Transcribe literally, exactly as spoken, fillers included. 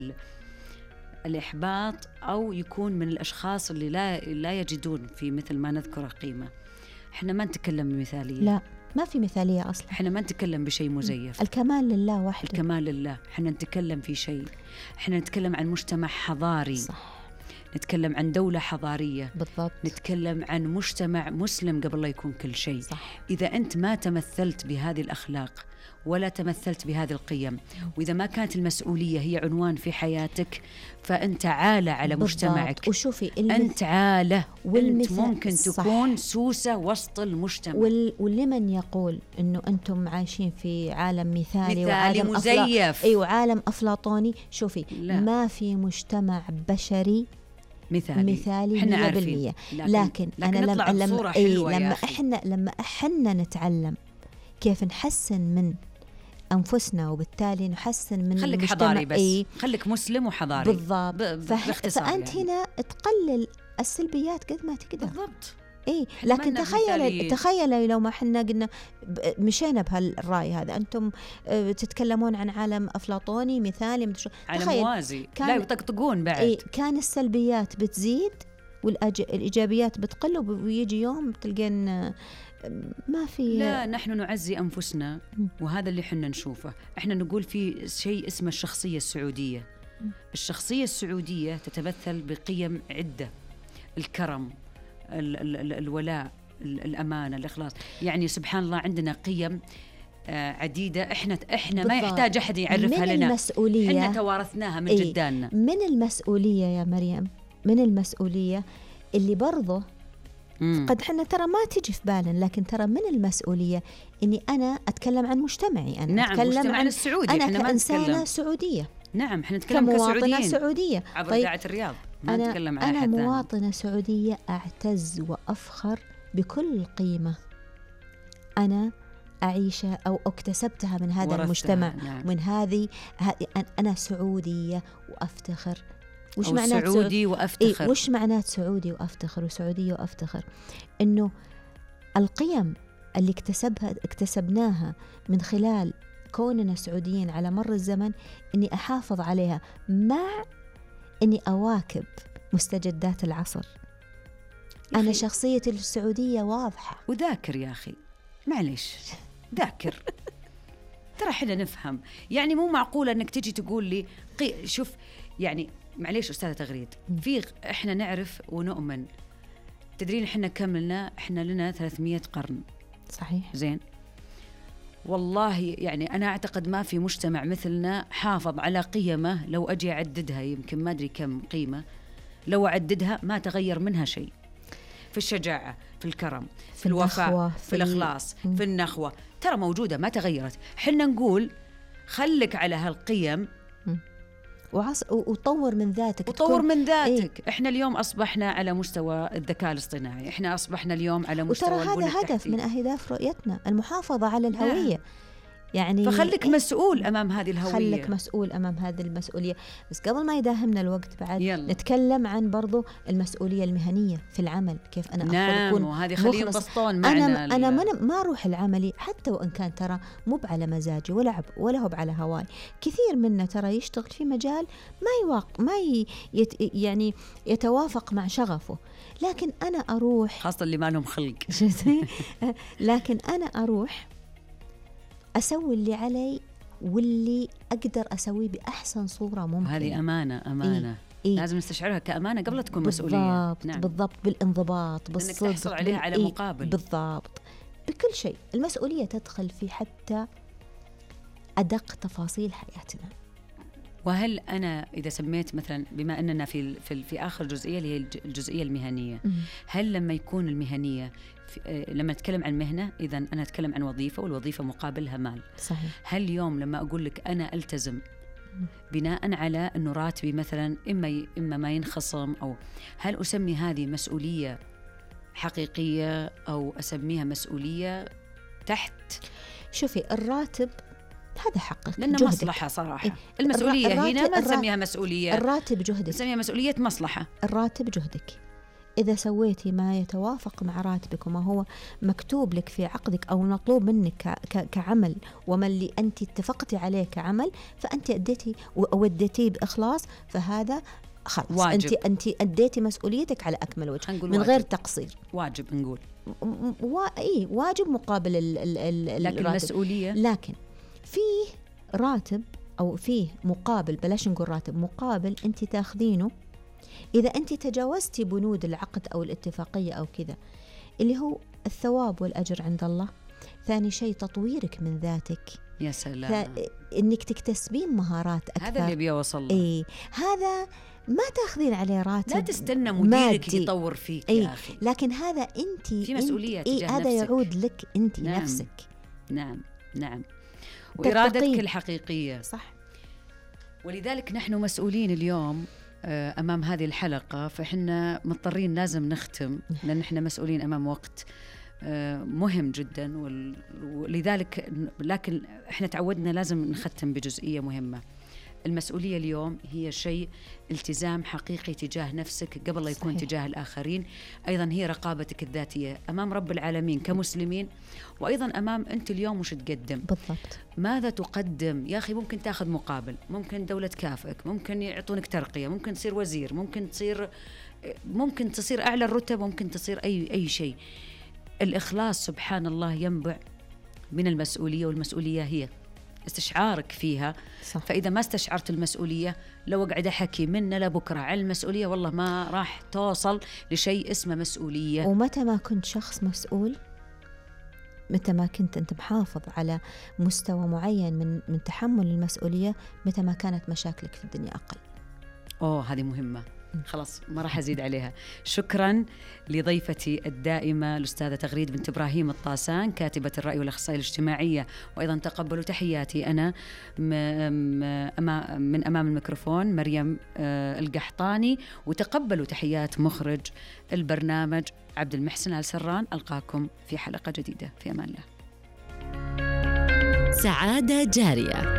الإحباط أو يكون من الأشخاص اللي لا لا يجدون في مثل ما نذكره قيمة. إحنا ما نتكلم بمثالية، لا ما في مثالية أصلا. إحنا ما نتكلم بشيء مزيف، الكمال لله وحده، الكمال لله. إحنا نتكلم في شيء، إحنا نتكلم عن مجتمع حضاري، صح. نتكلم عن دولة حضارية، بالضبط. نتكلم عن مجتمع مسلم قبل لا يكون كل شيء. صح. إذا أنت ما تمثلت بهذه الأخلاق ولا تمثلت بهذه القيم، وإذا ما كانت المسؤولية هي عنوان في حياتك، فأنت عالة على بالضبط. مجتمعك. وشوفي أنت عالة، والمثال... أنت ممكن صح. تكون سوسة وسط المجتمع. وال... ولمن يقول أنه أنتم عايشين في عالم مثالي, مثالي وعالم مزيف أفلا... أي وعالم أفلاطوني. شوفي لا. ما في مجتمع بشري مثالي, مثالي مية بالمية. لكن, لكن, لكن أنا لما, لما, أي لما إحنا لما إحنا نتعلم كيف نحسن من أنفسنا وبالتالي نحسن من خليك المجتمع. حضاري بس إيه؟ خليك مسلم وحضاري بالضبط. ب... فح... فأنت يعني. هنا تقلل السلبيات قد ما تقدر. بالضبط. إيه لكن تخيل تخيل لو ما حنا قلنا مشينا بهالرأي هذا، أنتم تتكلمون عن عالم أفلاطوني مثالي، عالم موازي لا يطقطقون بعد. إيه كان السلبيات بتزيد والإيجابيات بتقل، ويجي يوم تلقين ما في. لا نحن نعزي أنفسنا، وهذا اللي حنا نشوفه. إحنا نقول في شيء اسمه الشخصية السعودية. الشخصية السعودية تتمثل بقيم عدة: الكرم، ال- ال- ال- الولاء، ال- الأمانة، الإخلاص. يعني سبحان الله عندنا قيم عديدة إحنا إحنا ما يحتاج أحد يعرفها لنا. المسؤولية إحنا توارثناها من إيه جداننا. من المسؤولية يا مريم، من المسؤولية اللي برضه مم. قد حنا ترى ما تجي في بالنا، لكن ترى من المسؤولية إني أنا أتكلم عن مجتمعي. أنا نعم أتكلم عن السعودي. أنا كإنسانة سعودية. نعم احنا نتكلم كمواطنة سعودية عبر طيب إذاعة الرياض. ما أنا, نتكلم عن أنا أحد مواطنة ثاني. سعودية أعتز وأفخر بكل قيمة أنا أعيشها أو اكتسبتها من هذا المجتمع. نعم. من هذه أنا سعودية وأفتخر. وش أو معنات سعودي وأفتخر؟ إيه وش معنات سعودي وأفتخر وسعودية وأفتخر؟ إنه القيم اللي اكتسبها اكتسبناها من خلال كوننا سعوديين على مر الزمن، إني أحافظ عليها مع إني أواكب مستجدات العصر. أنا شخصيتي السعودية واضحة. وذاكر يا أخي، معليش ذاكر. ترى حنا نفهم. يعني مو معقولة أنك تجي تقول لي قي... شوف يعني معليش أستاذة تغريد، في إحنا نعرف ونؤمن. تدرين إحنا كملنا، إحنا لنا ثلاثمية قرن. صحيح. زين. والله يعني أنا أعتقد ما في مجتمع مثلنا حافظ على قيمه. لو أجي أعددها يمكن ما أدري كم قيمة، لو أعددها ما تغير منها شيء. في الشجاعة، في الكرم، في, في الوفاء، في, في الإخلاص، ال... في النخوة، ترى موجودة ما تغيرت. حنا نقول خلك على هالقيم وعص... وطور من ذاتك، وطور من ذاتك. إيه؟ إحنا اليوم أصبحنا على مستوى الذكاء الاصطناعي، إحنا أصبحنا اليوم على مستوى البنى التحتية. وترى هذا هدف من أهداف رؤيتنا، المحافظة على الهوية. نعم. يعني فخلك إيه؟ مسؤول أمام هذه الهوية. خلك مسؤول أمام هذه المسؤولية. بس قبل ما يداهمنا الوقت بعد يلا. نتكلم عن برضو المسؤولية المهنية في العمل. كيف أنا نعم. أكون وهذه خليه بسطون معنا. أنا أنا ما, ما أروح العملي حتى وإن كان ترى مو على مزاجي ولا ولا هو على هواي. كثير منا ترى يشتغل في مجال ما يواق ما يت يعني يتوافق مع شغفه، لكن أنا أروح خاصة اللي ما لهم خلق. لكن أنا أروح أسوي اللي علي واللي أقدر أسويه بأحسن صورة ممكن. هذه أمانة أمانة إيه؟ إيه؟ لازم نستشعرها كأمانة قبل تكون مسؤولية. بالضبط. نعم. بالضبط. بالانضباط، بالصدق، إنك تحصل عليها على مقابل. بالضبط. بكل شيء. المسؤولية تدخل في حتى أدق تفاصيل حياتنا. وهل أنا إذا سميت مثلا، بما أننا في في في آخر جزئية اللي هي الجزئية المهنية، هل لما يكون المهنية لما نتكلم عن مهنة، إذا أنا أتكلم عن وظيفة والوظيفة مقابلها مال. صحيح. هل اليوم لما أقول لك أنا ألتزم بناء على أنه راتبي مثلا إما إما ما ينخصم، أو هل أسمي هذه مسؤولية حقيقية أو أسميها مسؤولية تحت؟ شوفي الراتب هذا حقك، لأنه جهدك. مصلحة صراحة. إيه؟ المسؤولية هنا ما نسميها مسؤولية، الراتب جهدك، نسميها مسؤولية مصلحة. الراتب جهدك. إذا سويتي ما يتوافق مع راتبك وما هو مكتوب لك في عقدك أو مطلوب منك كعمل وما اللي أنت اتفقتي عليه كعمل، فأنت أديتي وأوديتيه بإخلاص، فهذا خلاص أنت أنت أديتي مسؤوليتك على أكمل وجه من واجب. غير تقصير. واجب نقول و... إيه واجب مقابل ال... ال... ال... لكن الراتب. المسؤولية، لكن فيه راتب أو فيه مقابل، بلاش نقول راتب، مقابل أنت تاخذينه إذا أنت تجاوزتي بنود العقد أو الاتفاقية أو كذا، اللي هو الثواب والأجر عند الله. ثاني شيء تطويرك من ذاتك. يا سلام. إنك تكتسبين مهارات أكثر. هذا اللي بيوصل له. إيه هذا ما تاخذين عليه راتب. لا تستنى مديرك يطور فيك إيه. يا أخي. لكن هذا أنت في مسؤولية إيه تجاه هذا نفسك. يعود لك أنت نعم. نفسك. نعم نعم. وإرادتك الحقيقية. صح. ولذلك نحن مسؤولين اليوم أمام هذه الحلقة، فإحنا مضطرين لازم نختم، لأن إحنا مسؤولين أمام وقت مهم جدا، ولذلك لكن إحنا تعودنا لازم نختم بجزئية مهمة. المسؤولية اليوم هي شيء التزام حقيقي تجاه نفسك قبل لا يكون صحيح. تجاه الآخرين. أيضا هي رقابتك الذاتية أمام رب العالمين كمسلمين، وأيضا أمام أنت اليوم مش تقدم بالضبط ماذا تقدم. يا أخي ممكن تأخذ مقابل، ممكن دولة تكافئك، ممكن يعطونك ترقية، ممكن تصير وزير، ممكن تصير ممكن تصير أعلى الرتب، ممكن تصير أي أي شيء. الإخلاص سبحان الله ينبع من المسؤولية، والمسؤولية هي استشعارك فيها. صح. فإذا ما استشعرت المسؤولية، لو قاعد أحكي من لبكرة على المسؤولية والله ما راح توصل لشيء اسمه مسؤولية. ومتى ما كنت شخص مسؤول، متى ما كنت أنت محافظ على مستوى معين من من تحمل المسؤولية، متى ما كانت مشاكلك في الدنيا أقل. أوه هذه مهمة، خلاص ما راح أزيد عليها. شكرا لضيفتي الدائمة الأستاذة تغريد بنت إبراهيم الطاسان، كاتبة الرأي والأخصائية الاجتماعية، وأيضا تقبلوا تحياتي أنا من أمام الميكروفون مريم القحطاني، وتقبلوا تحيات مخرج البرنامج عبد المحسن آل سران. ألقاكم في حلقة جديدة، في أمان الله. سعادة جارية.